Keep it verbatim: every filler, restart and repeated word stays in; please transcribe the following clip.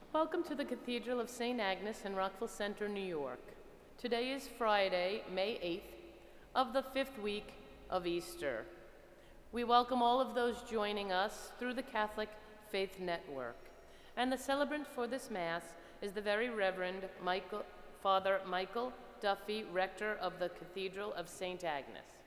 Welcome to the Cathedral of Saint Agnes in Rockville Center, New York. Today is Friday, May eighth, of the fifth week of Easter. We welcome all of those joining us through the Catholic Faith Network. And the celebrant for this Mass is the Very Reverend Michael, Father Michael Duffy, Rector of the Cathedral of Saint Agnes.